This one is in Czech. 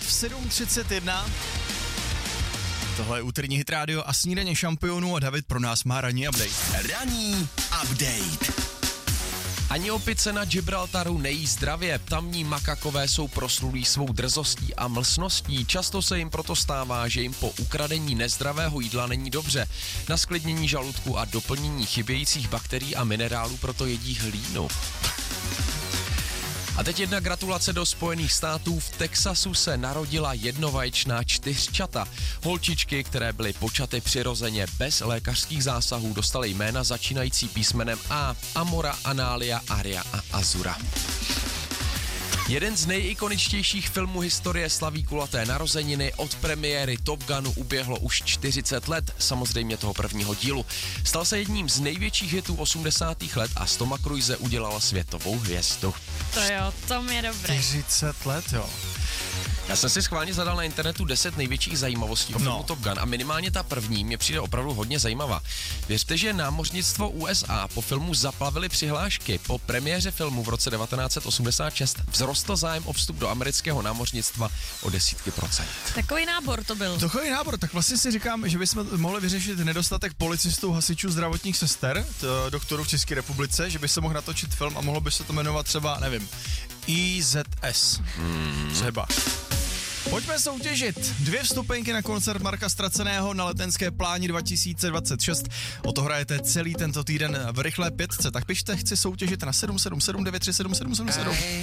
v 7:31. Tohle je úterní Hit Radio a snídaně šampionů a David pro nás má ranní update. Ranní update. Ani opice na Gibraltaru nejí zdravě, tamní makakové jsou proslulí svou drzostí a mlsností, často se jim proto stává, že jim po ukradení nezdravého jídla není dobře. Na sklidnění žaludku a doplnění chybějících bakterií a minerálů proto jedí hlínu. A teď jedna gratulace do Spojených států. V Texasu se narodila jednovaječná čtyřčata. Holčičky, které byly počaty přirozeně bez lékařských zásahů, dostaly jména začínající písmenem A. Amora, Anália, Aria a Azura. Jeden z nejikoničtějších filmů historie slaví kulaté narozeniny. Od premiéry Top Gunu uběhlo už 40 let, samozřejmě toho prvního dílu. Stal se jedním z největších hitů 80. let a z Toma Cruise udělala světovou hvězdu. To jo, Tom je dobrý. 40 let, jo. Já jsem si schválně zadal na internetu 10 největších zajímavostí o filmu Top Gun a minimálně ta první mě přijde opravdu hodně zajímavá. Věřte, že námořnictvo USA po filmu zaplavily přihlášky. Po premiéře filmu v roce 1986 vzrostl zájem o vstup do amerického námořnictva o desítky procent. Takový nábor to byl. Takový nábor, tak vlastně si říkám, že bychom mohli vyřešit nedostatek policistů, hasičů, zdravotních sester, doktorů v České republice, že by se mohl natočit film a mohlo by se to jmenovat třeba, nevím, IZS. Třeba. Pojďme soutěžit. 2 vstupenky na koncert Marka Ztraceného na Letenské pláni 2026. O to hrajete celý tento týden v rychlé 5. Tak pište, chci soutěžit na 777 937 777.